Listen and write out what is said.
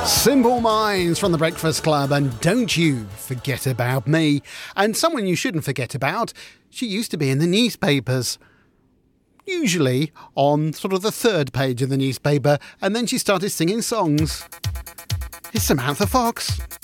Simple Minds from The Breakfast Club, and Don't You Forget About Me. And someone you shouldn't forget about, she used to be in the newspapers. Usually on sort of the third page of the newspaper, and then she started singing songs. It's Samantha Fox.